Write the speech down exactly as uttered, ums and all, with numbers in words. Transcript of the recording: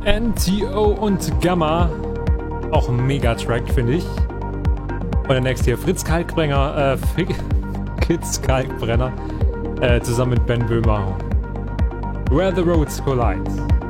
N T O und Gamma. Auch ein Mega-Track, finde ich. Und der nächste hier, Fritz Kalkbrenner, äh, Kids Kalkbrenner, äh, zusammen mit Ben Böhmer. Where the Roads Collide.